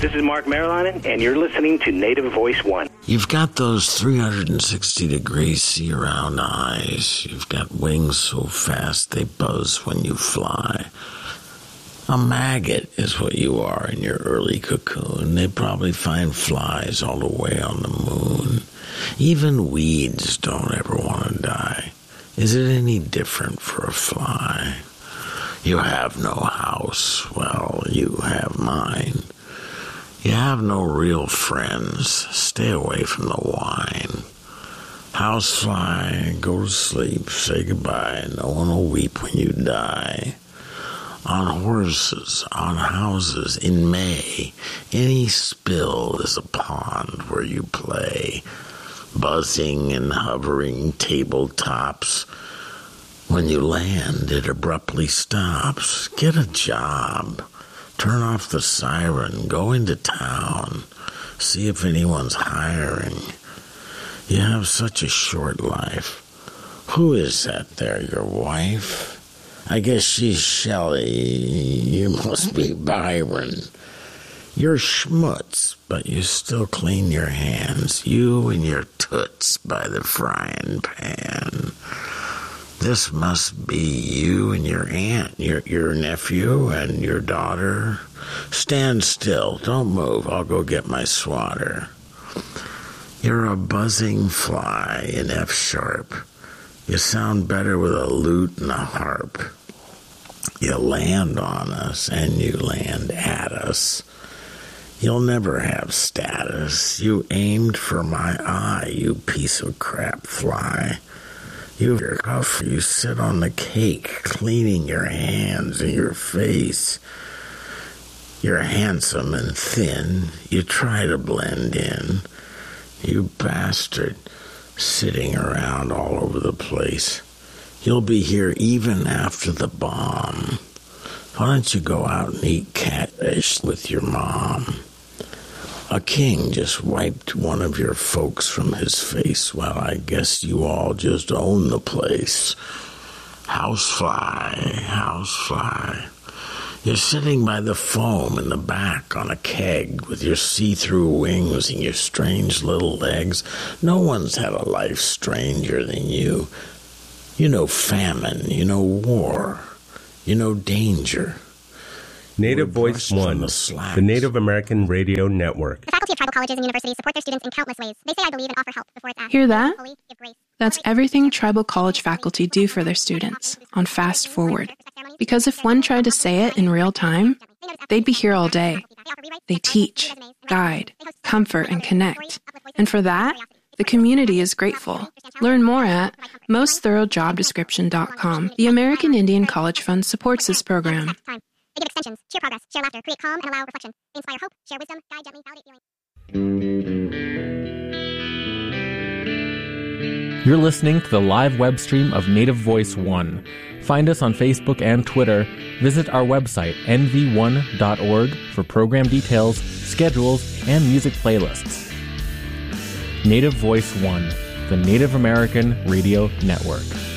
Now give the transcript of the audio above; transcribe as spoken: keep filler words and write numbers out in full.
This is Mark Marilanen, and you're listening to Native Voice One. You've got those three hundred sixty degree see-around eyes. You've got wings so fast they buzz when you fly. A maggot is what you are in your early cocoon. They probably find flies all the way on the moon. Even weeds don't ever want to die. Is it any different for a fly? You have no house. Well, you have mine. You have no real friends. Stay away from the wine. Housefly, go to sleep, say goodbye. No one will weep when you die. On horses, on houses, in May, any spill is a pond where you play. Buzzing and hovering tabletops. When you land, it abruptly stops. Get a job. Turn off the siren. Go into town. See if anyone's hiring. You have such a short life. Who is that there, your wife? I guess she's Shelley. You must be Byron. You're schmutz, but you still clean your hands. You and your toots by the frying pan. This must be you and your aunt, your your nephew and your daughter. Stand still. Don't move. I'll go get my swatter. You're a buzzing fly in F sharp. You sound better with a lute and a harp. You land on us and you land at us. You'll never have status. You aimed for my eye, you piece of crap fly. You cuff, you sit on the cake, cleaning your hands and your face. You're handsome and thin. You try to blend in. You bastard, sitting around all over the place. You'll be here even after the bomb. Why don't you go out and eat catfish with your mom? A king just wiped one of your folks from his face. Well, I guess you all just own the place. Housefly, housefly. You're sitting by the foam in the back on a keg with your see-through wings and your strange little legs. No one's had a life stranger than you. You know famine, you know war, you know danger. Native Voice One, the, the Native American Radio Network. The faculty of tribal colleges and universities support their students in countless ways. They say I believe and offer help before it's asked. Hear that? That's everything tribal college faculty do for their students on Fast Forward. Because if one tried to say it in real time, they'd be here all day. They teach, guide, comfort, and connect. And for that, the community is grateful. Learn more at most thorough job description dot com. The American Indian College Fund supports this program. They give extensions, cheer progress, share laughter, create calm, and allow reflection. They inspire hope, share wisdom, guide gently, validate feeling. You're listening to the live web stream of Native Voice One. Find us on Facebook and Twitter. Visit our website, N V one dot org, for program details, schedules, and music playlists. Native Voice One, the Native American Radio Network.